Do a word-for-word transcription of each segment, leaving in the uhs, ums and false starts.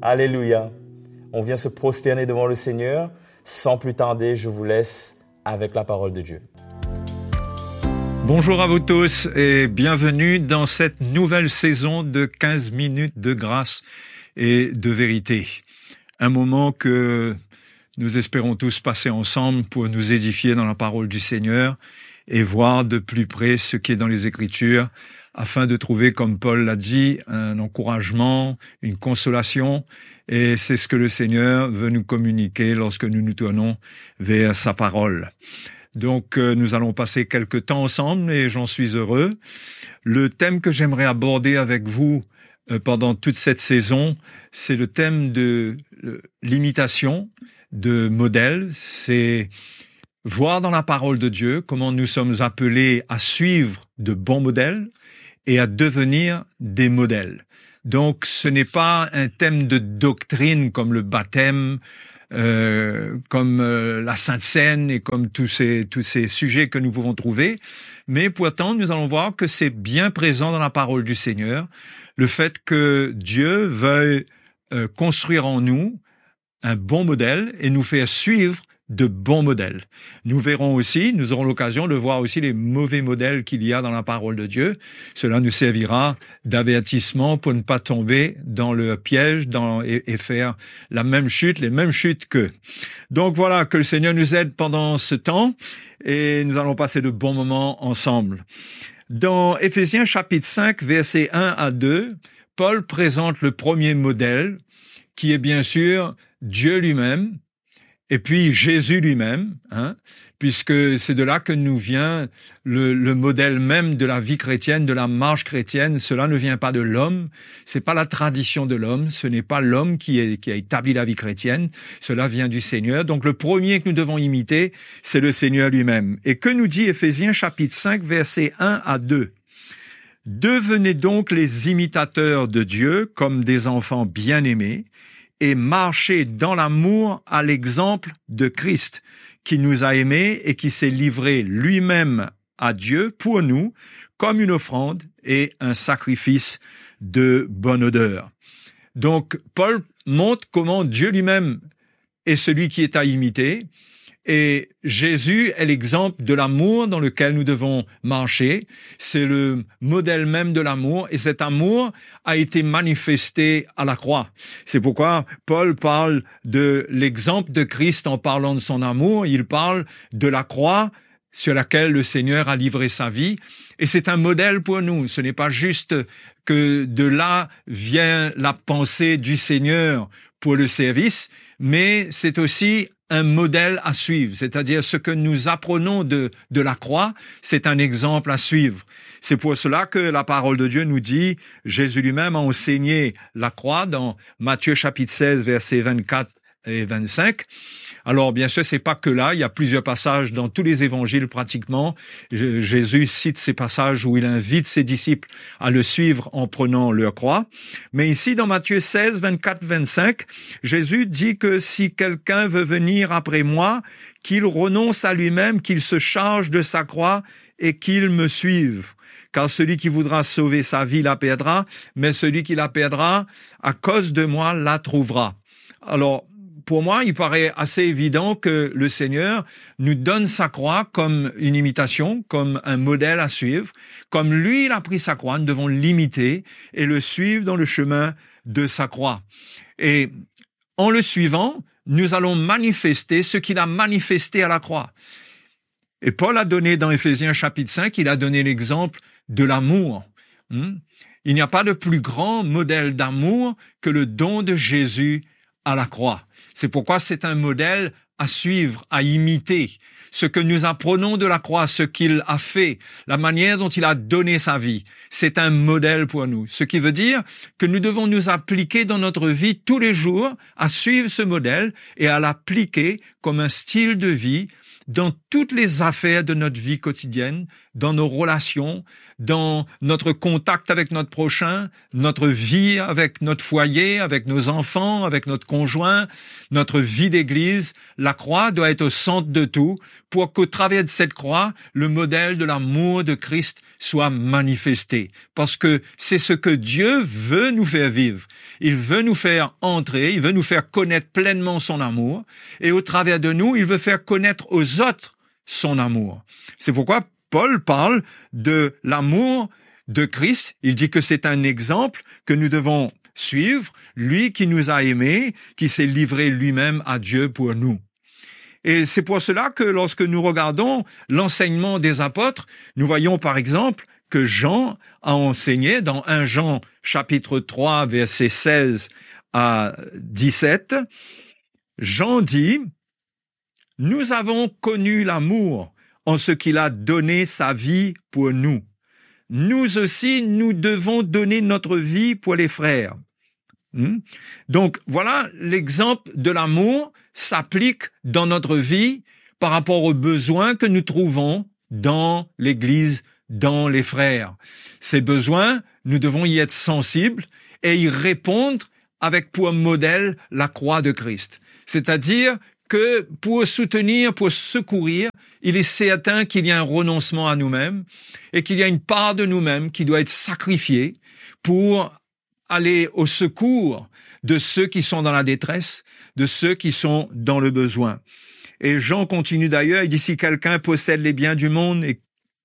Alléluia. On vient se prosterner devant le Seigneur. Sans plus tarder, je vous laisse avec la parole de Dieu. Bonjour à vous tous et bienvenue dans cette nouvelle saison de quinze minutes de grâce et de vérité. Un moment que nous espérons tous passer ensemble pour nous édifier dans la parole du Seigneur et voir de plus près ce qui est dans les Écritures, afin de trouver, comme Paul l'a dit, un encouragement, une consolation. Et c'est ce que le Seigneur veut nous communiquer lorsque nous nous tournons vers sa parole. Donc, euh, nous allons passer quelques temps ensemble et j'en suis heureux. Le thème que j'aimerais aborder avec vous euh, pendant toute cette saison, c'est le thème de euh, l'imitation de modèles. C'est voir dans la parole de Dieu comment nous sommes appelés à suivre de bons modèles et à devenir des modèles. Donc, ce n'est pas un thème de doctrine comme le baptême, euh, comme euh, la Sainte Seine et comme tous ces tous ces sujets que nous pouvons trouver, mais pourtant nous allons voir que c'est bien présent dans la parole du Seigneur, le fait que Dieu veuille euh, construire en nous un bon modèle et nous faire suivre de bons modèles. Nous verrons aussi, nous aurons l'occasion de voir aussi les mauvais modèles qu'il y a dans la parole de Dieu. Cela nous servira d'avertissement pour ne pas tomber dans le piège dans, et, et faire la même chute, les mêmes chutes qu'eux. Donc voilà, que le Seigneur nous aide pendant ce temps et nous allons passer de bons moments ensemble. Dans Éphésiens chapitre cinq, versets un à deux, Paul présente le premier modèle qui est bien sûr Dieu lui-même, et puis Jésus lui-même, hein, puisque c'est de là que nous vient le, le modèle même de la vie chrétienne, de la marche chrétienne. Cela ne vient pas de l'homme, c'est pas la tradition de l'homme, ce n'est pas l'homme qui, est, qui a établi la vie chrétienne, cela vient du Seigneur. Donc le premier que nous devons imiter, c'est le Seigneur lui-même. Et que nous dit Éphésiens chapitre cinq, versets un à deux? Devenez donc les imitateurs de Dieu comme des enfants bien-aimés, et marcher dans l'amour à l'exemple de Christ, qui nous a aimés et qui s'est livré lui-même à Dieu pour nous comme une offrande et un sacrifice de bonne odeur. Donc, Paul montre comment Dieu lui-même est celui qui est à imiter, et Jésus est l'exemple de l'amour dans lequel nous devons marcher. C'est le modèle même de l'amour, et cet amour a été manifesté à la croix. C'est pourquoi Paul parle de l'exemple de Christ en parlant de son amour. Il parle de la croix sur laquelle le Seigneur a livré sa vie, et c'est un modèle pour nous. Ce n'est pas juste que de là vient la pensée du Seigneur pour le service, mais c'est aussi un modèle à suivre, c'est-à-dire ce que nous apprenons de, de la croix, c'est un exemple à suivre. C'est pour cela que la parole de Dieu nous dit, Jésus lui-même a enseigné la croix dans Matthieu chapitre seize, versets vingt-quatre et vingt-cinq. Alors, bien sûr, c'est pas que là, il y a plusieurs passages dans tous les évangiles pratiquement. Jésus cite ces passages où il invite ses disciples à le suivre en prenant leur croix. Mais ici, dans Matthieu seize, vingt-quatre, vingt-cinq, Jésus dit que si quelqu'un veut venir après moi, qu'il renonce à lui-même, qu'il se charge de sa croix et qu'il me suive. Car celui qui voudra sauver sa vie la perdra, mais celui qui la perdra à cause de moi la trouvera. Alors, pour moi, il paraît assez évident que le Seigneur nous donne sa croix comme une imitation, comme un modèle à suivre. Comme lui, il a pris sa croix, nous devons l'imiter et le suivre dans le chemin de sa croix. Et en le suivant, nous allons manifester ce qu'il a manifesté à la croix. Et Paul a donné dans Éphésiens chapitre cinq, il a donné l'exemple de l'amour. Il n'y a pas de plus grand modèle d'amour que le don de Jésus à la croix. C'est pourquoi c'est un modèle à suivre, à imiter. Ce que nous apprenons de la croix, ce qu'il a fait, la manière dont il a donné sa vie, c'est un modèle pour nous. Ce qui veut dire que nous devons nous appliquer dans notre vie tous les jours à suivre ce modèle et à l'appliquer comme un style de vie dans toutes les affaires de notre vie quotidienne, dans nos relations, dans notre contact avec notre prochain, notre vie avec notre foyer, avec nos enfants, avec notre conjoint, notre vie d'église. La croix doit être au centre de tout pour qu'au travers de cette croix, le modèle de l'amour de Christ soit manifesté. Parce que c'est ce que Dieu veut nous faire vivre. Il veut nous faire entrer, il veut nous faire connaître pleinement son amour. Et au travers de nous, il veut faire connaître aux autres son amour. C'est pourquoi Paul parle de l'amour de Christ. Il dit que c'est un exemple que nous devons suivre, lui qui nous a aimés, qui s'est livré lui-même à Dieu pour nous. Et c'est pour cela que lorsque nous regardons l'enseignement des apôtres, nous voyons par exemple que Jean a enseigné dans premier Jean chapitre trois versets seize à dix-sept. Jean dit: « Nous avons connu l'amour en ce qu'il a donné sa vie pour nous. Nous aussi, nous devons donner notre vie pour les frères. » Hmm? Donc, voilà, l'exemple de l'amour s'applique dans notre vie par rapport aux besoins que nous trouvons dans l'Église, dans les frères. Ces besoins, nous devons y être sensibles et y répondre avec pour modèle la croix de Christ. C'est-à-dire que pour soutenir, pour secourir, il est certain qu'il y a un renoncement à nous-mêmes et qu'il y a une part de nous-mêmes qui doit être sacrifiée pour aller au secours de ceux qui sont dans la détresse, de ceux qui sont dans le besoin. Et Jean continue d'ailleurs, il dit: « Si quelqu'un possède les biens du monde et,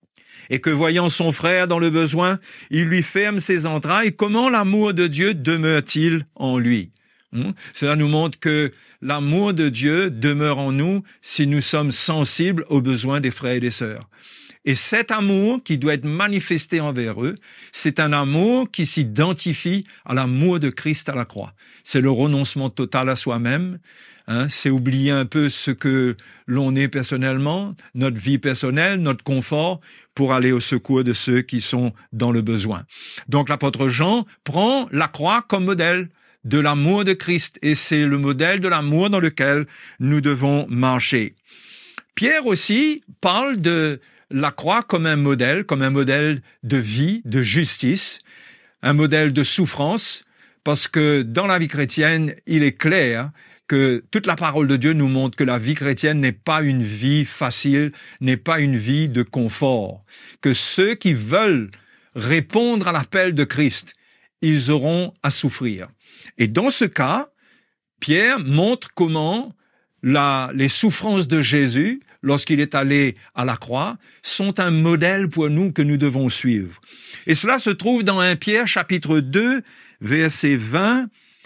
et que voyant son frère dans le besoin, il lui ferme ses entrailles, comment l'amour de Dieu demeure-t-il en lui ?» Hum? Cela nous montre que l'amour de Dieu demeure en nous si nous sommes sensibles aux besoins des frères et des sœurs. Et cet amour qui doit être manifesté envers eux, c'est un amour qui s'identifie à l'amour de Christ à la croix. C'est le renoncement total à soi-même, hein, c'est oublier un peu ce que l'on est personnellement, notre vie personnelle, notre confort, pour aller au secours de ceux qui sont dans le besoin. Donc l'apôtre Jean prend la croix comme modèle de l'amour de Christ, et c'est le modèle de l'amour dans lequel nous devons marcher. Pierre aussi parle de la croix comme un modèle, comme un modèle de vie, de justice, un modèle de souffrance, parce que dans la vie chrétienne, il est clair que toute la parole de Dieu nous montre que la vie chrétienne n'est pas une vie facile, n'est pas une vie de confort, que ceux qui veulent répondre à l'appel de Christ, ils auront à souffrir. Et dans ce cas, Pierre montre comment la, les souffrances de Jésus, lorsqu'il est allé à la croix, sont un modèle pour nous que nous devons suivre. Et cela se trouve dans premier Pierre chapitre deux, verset vingt,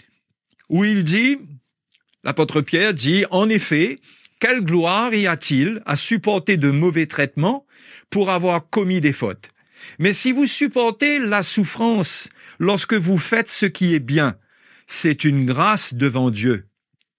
où il dit, l'apôtre Pierre dit: « En effet, quelle gloire y a-t-il à supporter de mauvais traitements pour avoir commis des fautes? Mais si vous supportez la souffrance lorsque vous faites ce qui est bien, c'est une grâce devant Dieu.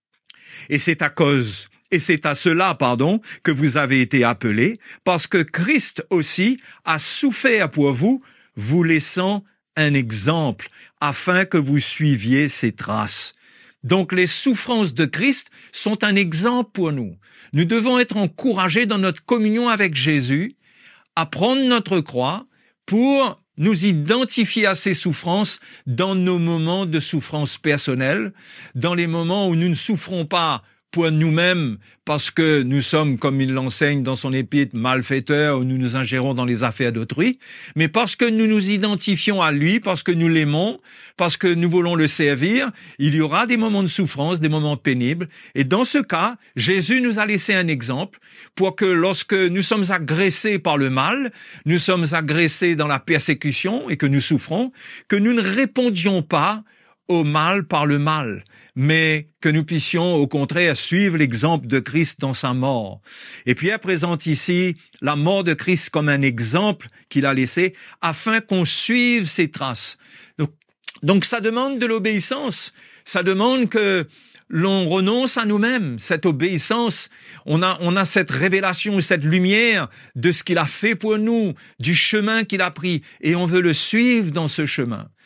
Et c'est à cause, et c'est à cela, pardon, que vous avez été appelés, parce que Christ aussi a souffert pour vous, vous laissant un exemple, afin que vous suiviez ses traces. » Donc les souffrances de Christ sont un exemple pour nous. Nous devons être encouragés dans notre communion avec Jésus à prendre notre croix pour nous identifier à ces souffrances dans nos moments de souffrance personnelle, dans les moments où nous ne souffrons pas pour nous-mêmes parce que nous sommes, comme il l'enseigne dans son épître, malfaiteurs, ou nous nous ingérons dans les affaires d'autrui, mais parce que nous nous identifions à lui, parce que nous l'aimons, parce que nous voulons le servir, il y aura des moments de souffrance, des moments pénibles. Et dans ce cas, Jésus nous a laissé un exemple pour que lorsque nous sommes agressés par le mal, nous sommes agressés dans la persécution et que nous souffrons, que nous ne répondions pas au mal par le mal, mais que nous puissions au contraire suivre l'exemple de Christ dans sa mort. Et Pierre présente ici la mort de Christ comme un exemple qu'il a laissé afin qu'on suive ses traces. Donc, donc ça demande de l'obéissance, ça demande que l'on renonce à nous-mêmes, cette obéissance, on a, on a cette révélation, cette lumière de ce qu'il a fait pour nous, du chemin qu'il a pris, et on veut le suivre dans ce chemin.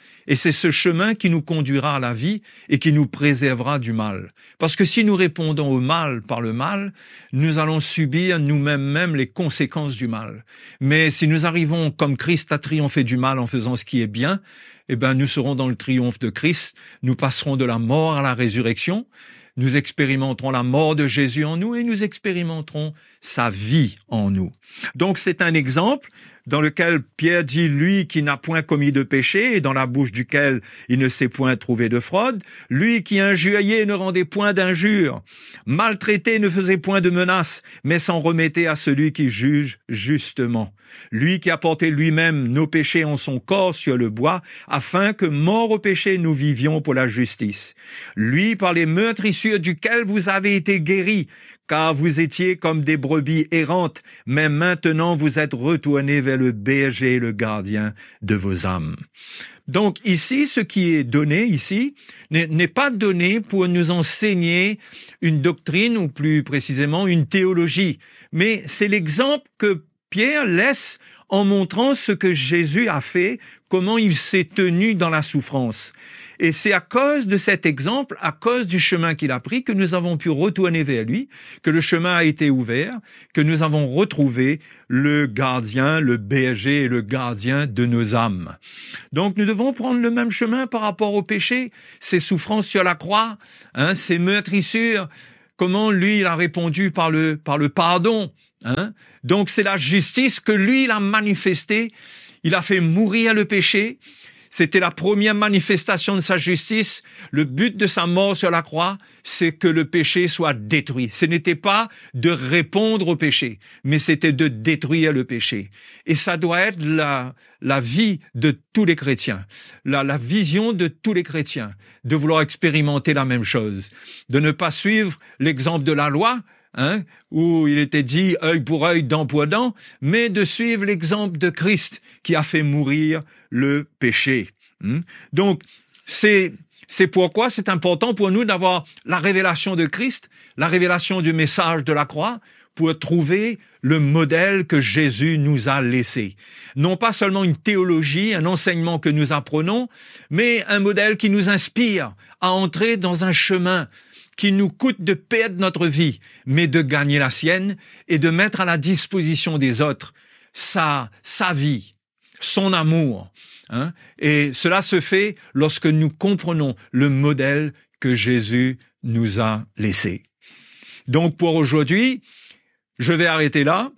Et c'est ce chemin qui nous conduira à la vie et qui nous préservera du mal. Parce que si nous répondons au mal par le mal, nous allons subir nous-mêmes même les conséquences du mal. Mais si nous arrivons comme Christ à triompher du mal en faisant ce qui est bien, eh ben, nous serons dans le triomphe de Christ. Nous passerons de la mort à la résurrection. Nous expérimenterons la mort de Jésus en nous et nous expérimenterons sa vie en nous. Donc c'est un exemple dans lequel Pierre dit, lui qui n'a point commis de péché et dans la bouche duquel il ne s'est point trouvé de fraude, lui qui injuriait ne rendait point d'injure, maltraité ne faisait point de menaces, mais s'en remettait à celui qui juge justement. Lui qui a porté lui-même nos péchés en son corps sur le bois, afin que, morts au péché, nous vivions pour la justice. Lui par les meurtrissures duquel vous avez été guéris, car vous étiez comme des brebis errantes, mais maintenant vous êtes retournés vers le berger et le gardien de vos âmes. Donc ici, ce qui est donné ici n'est pas donné pour nous enseigner une doctrine, ou plus précisément une théologie, mais c'est l'exemple que Pierre laisse en montrant ce que Jésus a fait, comment il s'est tenu dans la souffrance. Et c'est à cause de cet exemple, à cause du chemin qu'il a pris, que nous avons pu retourner vers lui, que le chemin a été ouvert, que nous avons retrouvé le gardien, le berger et le gardien de nos âmes. Donc nous devons prendre le même chemin par rapport au péché, ses souffrances sur la croix, hein, ses meurtrissures, comment lui il a répondu par le, par le pardon. Hein? Donc c'est la justice que lui il a manifestée. Il a fait mourir le péché. C'était la première manifestation de sa justice. Le but de sa mort sur la croix, c'est que le péché soit détruit. Ce n'était pas de répondre au péché, mais c'était de détruire le péché. Et ça doit être la, la vie de tous les chrétiens, la, la vision de tous les chrétiens, de vouloir expérimenter la même chose, de ne pas suivre l'exemple de la loi, Hein, où il était dit œil pour œil, dent pour dent, mais de suivre l'exemple de Christ qui a fait mourir le péché. Hein? Donc, c'est c'est pourquoi c'est important pour nous d'avoir la révélation de Christ, la révélation du message de la croix, pour trouver le modèle que Jésus nous a laissé. Non pas seulement une théologie, un enseignement que nous apprenons, mais un modèle qui nous inspire à entrer dans un chemin qui nous coûte de perdre notre vie, mais de gagner la sienne et de mettre à la disposition des autres sa, sa vie, son amour. Hein? Et cela se fait lorsque nous comprenons le modèle que Jésus nous a laissé. Donc pour aujourd'hui, je vais arrêter là.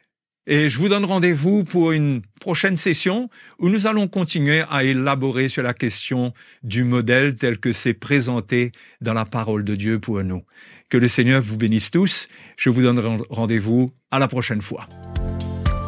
Et je vous donne rendez-vous pour une prochaine session où nous allons continuer à élaborer sur la question du modèle tel que c'est présenté dans la parole de Dieu pour nous. Que le Seigneur vous bénisse tous. Je vous donne rendez-vous à la prochaine fois.